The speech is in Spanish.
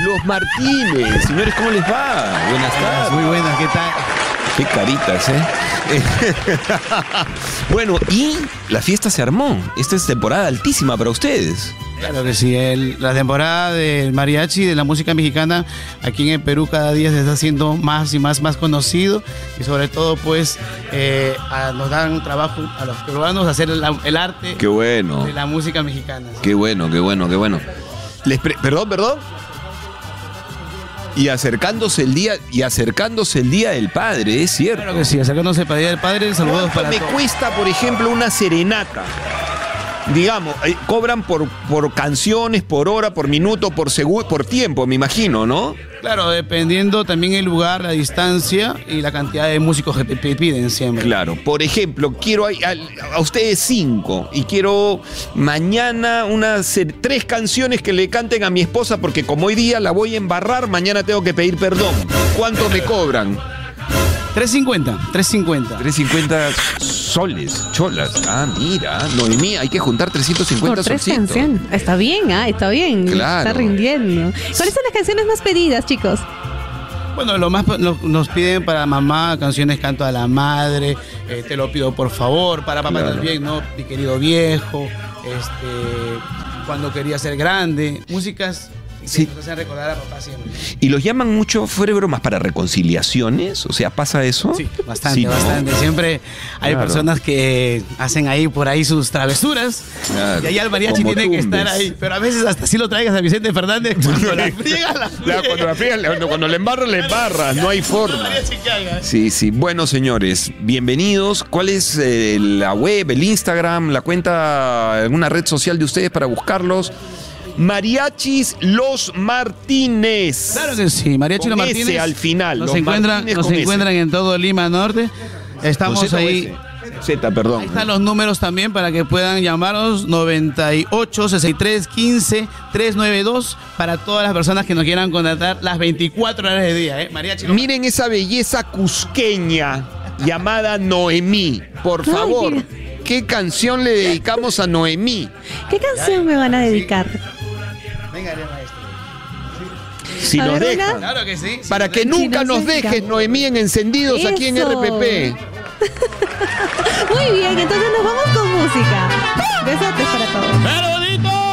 Los Martínez. Señores, ¿cómo les va? Buenas tardes. Muy buenas, ¿qué tal? Qué caritas, ¿eh? Bueno, y la fiesta se armó. Esta es temporada altísima para ustedes. Claro que sí, la temporada del mariachi, de la música mexicana, aquí en el Perú cada día se está haciendo más y más conocido, y sobre todo pues nos dan trabajo a los peruanos a hacer el arte. Qué bueno. De la música mexicana. ¿Sí? Qué bueno. Perdón. Y acercándose el día del padre, es cierto. Claro que sí, acercándose el día del padre, saludos para me todos. cuesta, por ejemplo, una serenata? Digamos, cobran por canciones, por hora, por minuto, por tiempo, me imagino, ¿no? Claro, dependiendo también el lugar, la distancia y la cantidad de músicos que piden siempre. Claro, por ejemplo, quiero a ustedes 5 y quiero mañana 3 canciones que le canten a mi esposa porque como hoy día la voy a embarrar, mañana tengo que pedir perdón. ¿Cuánto me cobran? 350. 350 soles, cholas. Ah, mira, Noemí, hay que juntar 350 por 3 solcitos. canciones. Está bien, está bien. Claro. Está rindiendo. ¿Cuáles son las canciones más pedidas, chicos? Bueno, nos piden para mamá canciones Canto a la Madre, Te lo pido por favor, para papá también, ¿no? Mi querido viejo, Cuando quería ser grande, músicas que nos hacen recordar a papá siempre. ¿Y los llaman mucho, fuera de bromas, para reconciliaciones? O sea, ¿pasa eso? Sí, bastante, Sí, ¿no? bastante. Siempre hay Claro. personas que hacen ahí por ahí sus travesuras. Claro. Y ahí el mariachi Como tiene que estar tumbes. ahí. Pero a veces hasta si lo traigas a Vicente Fernández cuando la friega, Cuando le embarras, no hay forma. Sí. Bueno, señores, bienvenidos. ¿Cuál es la web, el Instagram, la cuenta, alguna red social de ustedes para buscarlos? Mariachis Los Martínez. Claro que sí, Mariachi Los Con Martínez. S al final. Nos Los encuentran Martínez con S. en todo Lima Norte. Estamos ¿Con Z o ahí. S? Z, perdón. Ahí están los números también para que puedan llamarnos 98 63 15 392 para todas las personas que nos quieran contratar las 24 horas del día, Mariachi. Miren esa belleza cusqueña llamada Noemí. Por favor, mira. ¿qué canción le dedicamos a Noemí? ¿Qué canción me van a dedicar? Venga, maestro. Si A nos ver, dejan. una. Claro que sí. Para que Si nunca nos nos dejan. dejes, Noemí, en Encendidos aquí en Eso. RPP. Muy bien, entonces nos vamos con música. Besotes para todos. ¡Pero bonito!